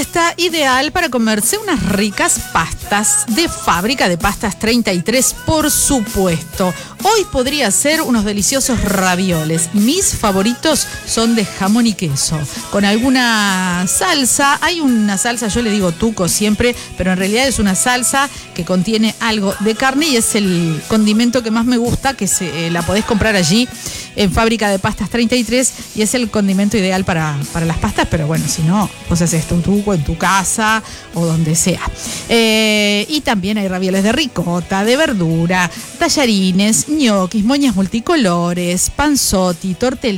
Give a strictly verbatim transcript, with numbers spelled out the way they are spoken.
está ideal para comerse unas ricas pastas de Fábrica de Pastas treinta y tres, por supuesto. Hoy podría ser unos deliciosos ravioles. Mis favoritos son de jamón y queso, con alguna salsa. Hay una salsa, yo le digo tuco siempre, pero en realidad es una salsa que contiene algo de carne y es el condimento que más me gusta, que se, eh, la podés comprar allí en Fábrica de Pastas treinta y tres y es el condimento ideal para, para las pastas, pero bueno, si no, vos haces tu tuco en tu casa o donde sea. Eh, y también hay ravioles de ricota, de verdura, tallarines, ñoquis, moñas multicolores, panzotti, tortellini.